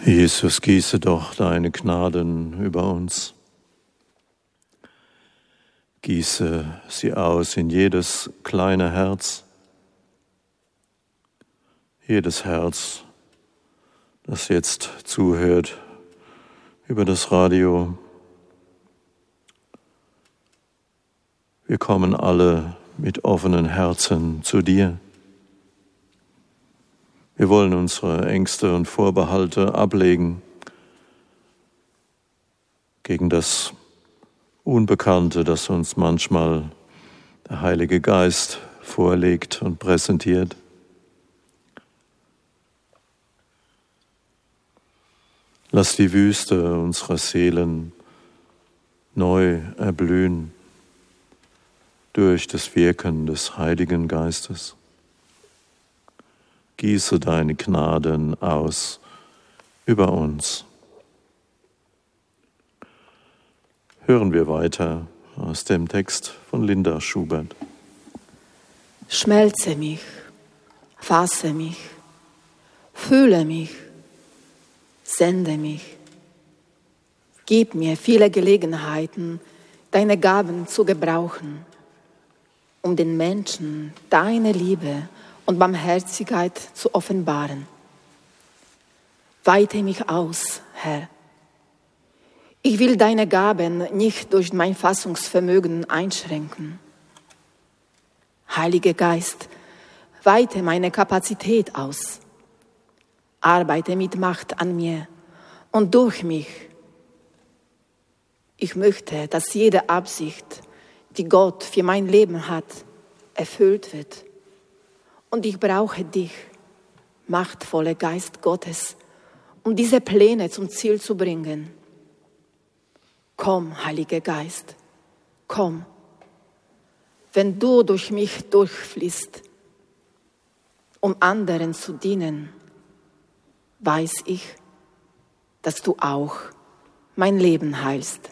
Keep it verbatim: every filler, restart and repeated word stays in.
Jesus, gieße doch deine Gnaden über uns. Gieße sie aus in jedes kleine Herz, jedes Herz, das jetzt zuhört über das Radio. Wir kommen alle mit offenen Herzen zu dir. Wir wollen unsere Ängste und Vorbehalte ablegen gegen das Unbekannte, das uns manchmal der Heilige Geist vorlegt und präsentiert. Lass die Wüste unserer Seelen neu erblühen durch das Wirken des Heiligen Geistes. Gieße deine Gnaden aus über uns. Hören wir weiter aus dem Text von Linda Schubert. Schmelze mich, fasse mich, fühle mich, sende mich. Gib mir viele Gelegenheiten, deine Gaben zu gebrauchen, um den Menschen deine Liebe und Barmherzigkeit zu offenbaren. Weite mich aus, Herr. Ich will deine Gaben nicht durch mein Fassungsvermögen einschränken. Heiliger Geist, weite meine Kapazität aus. Arbeite mit Macht an mir und durch mich. Ich möchte, dass jede Absicht, die Gott für mein Leben hat, erfüllt wird. Und ich brauche dich, machtvoller Geist Gottes, um diese Pläne zum Ziel zu bringen. Komm, Heiliger Geist, komm. Wenn du durch mich durchfließt, um anderen zu dienen, weiß ich, dass du auch mein Leben heilst.